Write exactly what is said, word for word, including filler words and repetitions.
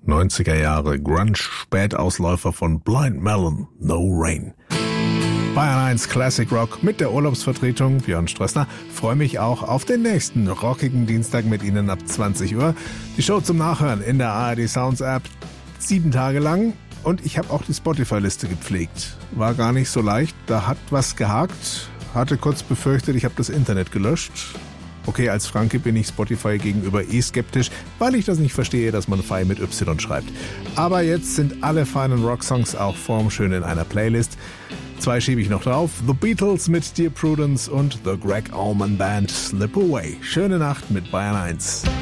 neunziger Jahre Grunge, Spätausläufer von Blind Melon, No Rain. Bayern eins Classic Rock mit der Urlaubsvertretung Björn Strössner. Freue mich auch auf den nächsten rockigen Dienstag mit Ihnen ab zwanzig Uhr. Die Show zum Nachhören in der A R D Sounds App sieben Tage lang. Und ich habe auch die Spotify-Liste gepflegt. War gar nicht so leicht, da hat was gehakt. Hatte kurz befürchtet, ich habe das Internet gelöscht. Okay, als Franke bin ich Spotify gegenüber eh skeptisch, weil ich das nicht verstehe, dass man Fi mit Y schreibt. Aber jetzt sind alle feinen Rocksongs auch formschön in einer Playlist. Zwei schiebe ich noch drauf. The Beatles mit Dear Prudence und The Greg Allman Band Slip Away. Schöne Nacht mit Bayern eins.